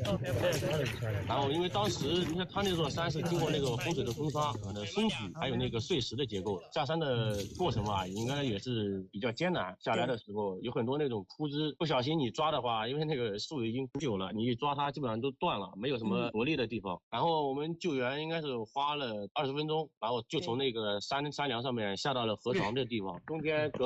然后因为当时你看他那座山是经过那个风水的冲刷，松土还有那个碎石的结构，下山的过程嘛，应该也是比较艰难。下来的时候有很多那种枯枝，不小心你抓的话，因为那个树已经枯久了，你一抓它基本上都断了，没有什么着力的地方。然后我们救援应该是花了20分钟，然后就从那个山梁上面下到了河床的地方，中间隔